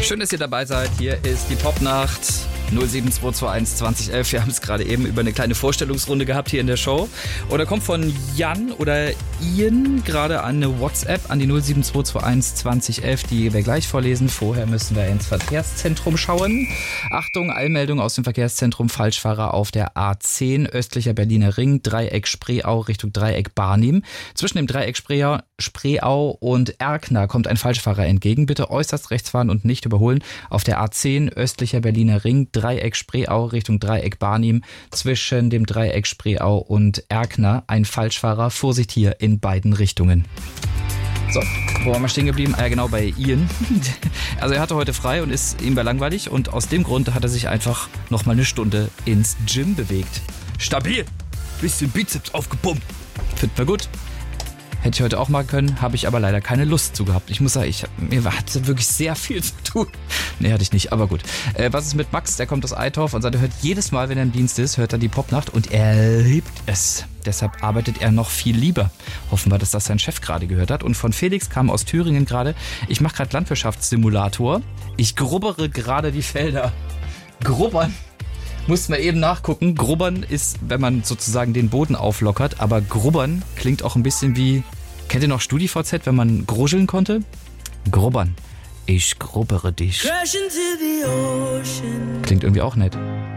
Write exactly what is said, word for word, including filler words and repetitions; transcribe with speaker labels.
Speaker 1: Schön, dass ihr dabei seid. Hier ist die Popnacht null sieben zwei zwei eins zwanzig elf. Wir haben es gerade eben über eine kleine Vorstellungsrunde gehabt hier in der Show. Oder kommt von Jan oder Ian gerade eine WhatsApp an die null sieben zwei zwei eins zwanzig elf, die wir gleich vorlesen. Vorher müssen wir ins Verkehrszentrum schauen. Achtung, Eilmeldung aus dem Verkehrszentrum. Falschfahrer auf der A zehn, östlicher Berliner Ring, Dreieck Spreeau Richtung Dreieck Barnim. Zwischen dem Dreieck Spreeau, Spreeau und Erkner kommt ein Falschfahrer entgegen. Bitte äußerst rechts fahren und nicht überholen. Auf der A zehn, östlicher Berliner Ring, Dreieck Spreeau Richtung Dreieck Barnim. Zwischen dem Dreieck Spreeau und Erkner ein Falschfahrer. Vorsicht hier in beiden Richtungen. So, wo waren wir stehen geblieben? Ah ja, genau, bei Ian. Also er hatte heute frei und ist ihm war langweilig und aus dem Grund hat er sich einfach nochmal eine Stunde ins Gym bewegt. Stabil! Bisschen Bizeps aufgepumpt. Finden wir gut. Hätte ich heute auch machen können, habe ich aber leider keine Lust zu gehabt. Ich muss sagen, ich, mir hatte wirklich sehr viel zu tun. Nee, hatte ich nicht, aber gut. Äh, was ist mit Max? Der kommt aus Eitorf und sagt, er hört jedes Mal, wenn er im Dienst ist, hört er die Popnacht und er liebt es. Deshalb arbeitet er noch viel lieber. Hoffen wir, dass das sein Chef gerade gehört hat. Und von Felix kam aus Thüringen gerade, ich mache gerade Landwirtschaftssimulator. Ich grubbere gerade die Felder. Grubbern? Muss man eben nachgucken. Grubbern ist, wenn man sozusagen den Boden auflockert, aber Grubbern klingt auch ein bisschen wie, kennt ihr noch StudiVZ, wenn man gruscheln konnte? Grubbern. Ich grubbere dich. Klingt irgendwie auch nett.